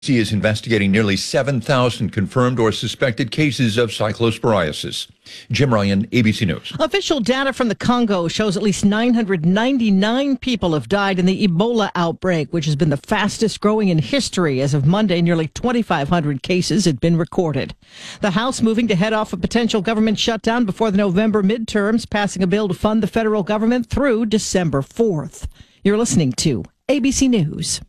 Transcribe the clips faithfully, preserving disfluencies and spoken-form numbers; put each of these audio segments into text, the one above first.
He is investigating nearly seven thousand confirmed or suspected cases of cyclosporiasis. Jim Ryan, A B C News. Official data from the Congo shows at least nine hundred ninety-nine people have died in the Ebola outbreak, which has been the fastest growing in history. As of Monday, nearly twenty-five hundred cases had been recorded. The House moving to head off a potential government shutdown before the November midterms, passing a bill to fund the federal government through December fourth. You're listening to A B C News.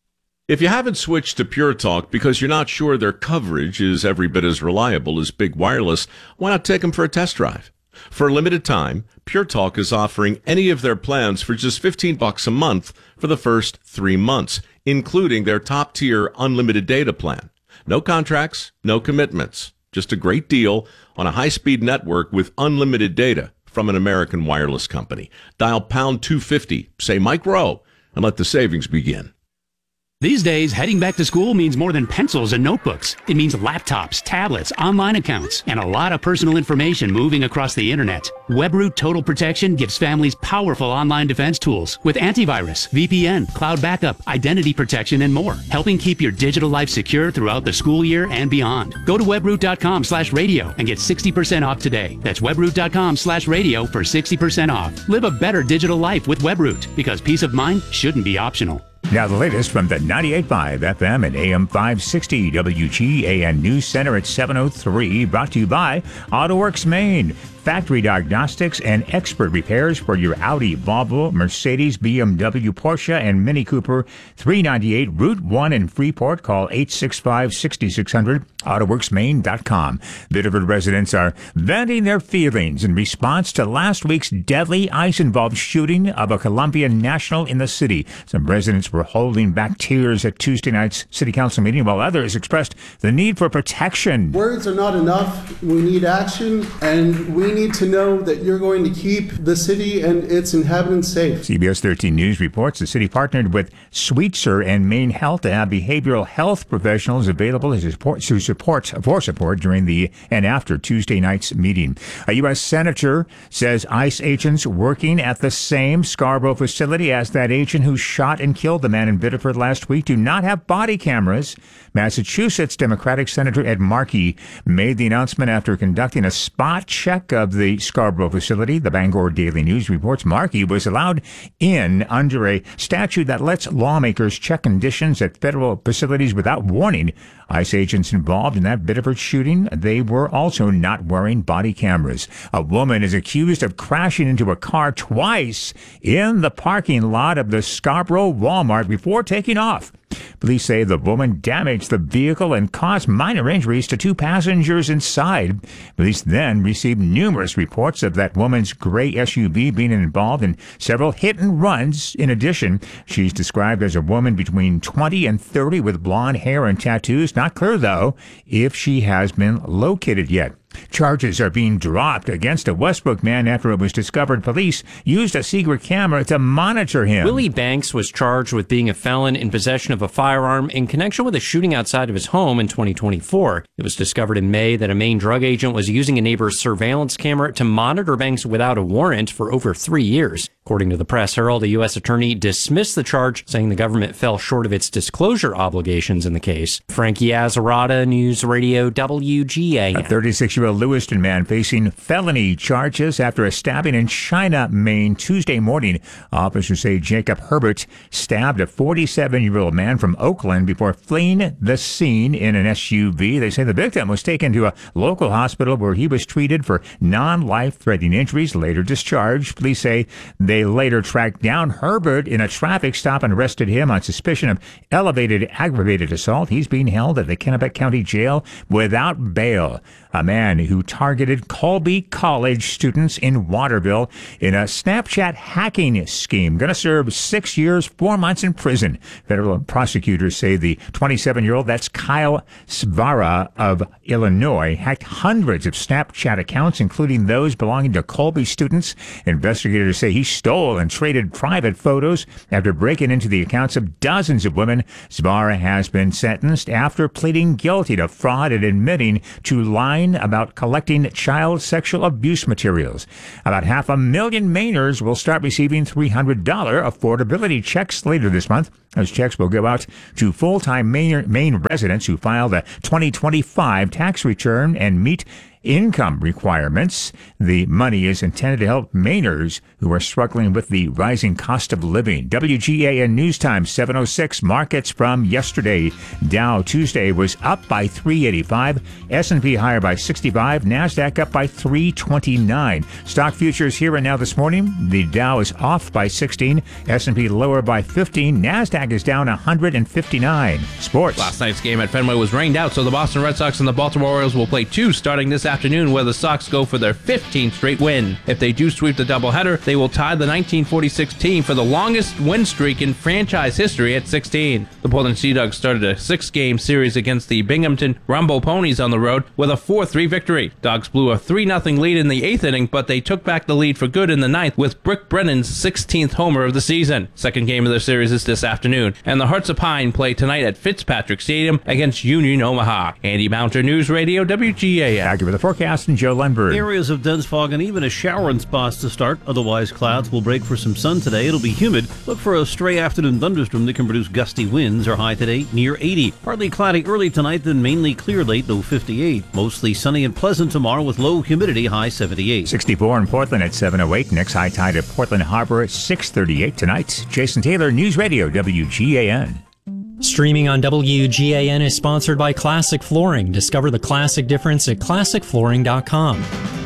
If you haven't switched to Pure Talk because you're not sure their coverage is every bit as reliable as Big Wireless, why not take them for a test drive? For a limited time, Pure Talk is offering any of their plans for just fifteen bucks a month for the first three months, including their top-tier unlimited data plan. No contracts, no commitments. Just a great deal on a high-speed network with unlimited data from an American wireless company. Dial pound two fifty, say Mike Rowe, and let the savings begin. These days, heading back to school means more than pencils and notebooks. It means laptops, tablets, online accounts, and a lot of personal information moving across the internet. WebRoot Total Protection gives families powerful online defense tools with antivirus, V P N, cloud backup, identity protection, and more, helping keep your digital life secure throughout the school year and beyond. Go to webroot.com slash radio and get sixty percent off today. That's webroot.com slash radio for sixty percent off. Live a better digital life with WebRoot, because peace of mind shouldn't be optional. Now the latest from the ninety-eight point five F M and A M five sixty W G A N News Center at seven oh three, brought to you by AutoWorks Maine. Factory diagnostics and expert repairs for your Audi, Volvo, Mercedes, B M W, Porsche, and Mini Cooper. three ninety-eight Route one in Freeport. Call eight six five, six six zero zero, autoworks maine dot com. Biddeford residents are venting their feelings in response to last week's deadly ice-involved shooting of a Colombian national in the city. Some residents were holding back tears at Tuesday night's city council meeting, while others expressed the need for protection. Words are not enough. We need action, and we need to know that you're going to keep the city and its inhabitants safe. C B S thirteen News reports the city partnered with Sweetser and Maine Health to have behavioral health professionals available to support, to support, for support during the and after Tuesday night's meeting. A U S senator says ICE agents working at the same Scarborough facility as that agent who shot and killed the man in Biddeford last week do not have body cameras. Massachusetts Democratic Senator Ed Markey made the announcement after conducting a spot check of the Scarborough facility. The Bangor Daily News reports Markey was allowed in under a statute that lets lawmakers check conditions at federal facilities without warning. ICE agents involved in that Biddeford shooting, they were also not wearing body cameras. A woman is accused of crashing into a car twice in the parking lot of the Scarborough Walmart before taking off. Police say the woman damaged the vehicle and caused minor injuries to two passengers inside. Police then received numerous reports of that woman's gray S U V being involved in several hit and runs. In addition, she's described as a woman between twenty and thirty with blonde hair and tattoos. Not clear, though, if she has been located yet. Charges are being dropped against a Westbrook man after it was discovered police used a secret camera to monitor him. Willie Banks was charged with being a felon in possession of a firearm in connection with a shooting outside of his home in twenty twenty-four. It was discovered in May that a Maine drug agent was using a neighbor's surveillance camera to monitor Banks without a warrant for over three years. According to the Press Herald, a U S attorney dismissed the charge, saying the government fell short of its disclosure obligations in the case. Frankie Azzarata, News Radio W G A N. A thirty-six-year-old Lewiston man facing felony charges after a stabbing in China, Maine, Tuesday morning. Officers say Jacob Herbert stabbed a forty-seven-year-old man from Oakland before fleeing the scene in an S U V. They say the victim was taken to a local hospital where he was treated for non-life-threatening injuries, later discharged. Police say they later tracked down Herbert in a traffic stop and arrested him on suspicion of elevated aggravated assault. He's being held at the Kennebec County Jail without bail. A man who targeted Colby College students in Waterville in a Snapchat hacking scheme. Going to serve six years, four months in prison. Federal prosecutors say the twenty-seven-year-old, that's Kyle Svara of Illinois, hacked hundreds of Snapchat accounts, including those belonging to Colby students. Investigators say he stole and traded private photos after breaking into the accounts of dozens of women. Svara has been sentenced after pleading guilty to fraud and admitting to lying about collecting child sexual abuse materials. About half a million Mainers will start receiving three hundred dollars affordability checks later this month. Those checks will go out to full-time Maine, Maine residents who file the twenty twenty-five tax return and meet income requirements. The money is intended to help Mainers who are struggling with the rising cost of living. W G A N News Time, seven oh six. Markets from yesterday. Dow Tuesday was up by three eighty-five. S and P higher by sixty-five. NASDAQ up by three twenty-nine. Stock futures here and now this morning. The Dow is off by sixteen. S and P lower by fifteen. NASDAQ is down one hundred fifty-nine. Sports. Last night's game at Fenway was rained out, so the Boston Red Sox and the Baltimore Orioles will play two starting this afternoon, where the Sox go for their fifteenth straight win. If they do sweep the doubleheader, they will tie the nineteen forty-six team for the longest win streak in franchise history at sixteen. The Portland Sea Dogs started a six-game series against the Binghamton Rumble Ponies on the road with a four three victory. Dogs blew a three nothing lead in the eighth inning, but they took back the lead for good in the ninth with Brick Brennan's sixteenth homer of the season. Second game of the series is this afternoon, and the Hearts of Pine play tonight at Fitzpatrick Stadium against Union Omaha. Andy Mounter, News Radio, W G A N. Back with the forecast and Joe Lundberg. Areas of dense fog and even a shower in spots to start. Otherwise, clouds will break for some sun today. It'll be humid. Look for a stray afternoon thunderstorm that can produce gusty winds. Our high today near eighty. Partly cloudy early tonight, then mainly clear late, low fifty-eight. Mostly sunny and pleasant tomorrow with low humidity, high seventy-eight. sixty-four in Portland at seven oh eight. Next high tide at Portland Harbor at six thirty-eight tonight. Jason Taylor, News Radio, W G A N. Streaming on W G A N is sponsored by Classic Flooring. Discover the classic difference at classic flooring dot com.